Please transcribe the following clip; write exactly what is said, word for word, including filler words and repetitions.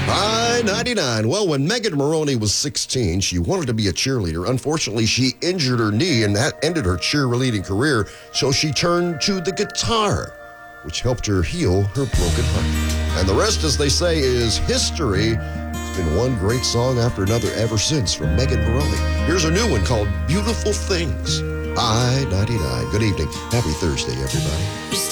I ninety-nine. Well, when Megan Moroney was sixteen, she wanted to be a cheerleader. Unfortunately, she injured her knee, and that ended her cheerleading career. So she turned to the guitar, which helped her heal her broken heart. And the rest, as they say, is history. It's been one great song after another ever since from Megan Moroney. Here's a new one called Beautiful Things. I ninety-nine. Good evening. Happy Thursday, everybody.